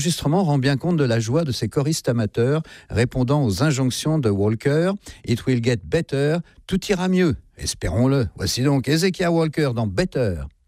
L'enregistrement rend bien compte de la joie de ces choristes amateurs, répondant aux injonctions de Walker. It will get better, tout ira mieux, espérons-le. Voici donc Hezekiah Walker dans Better.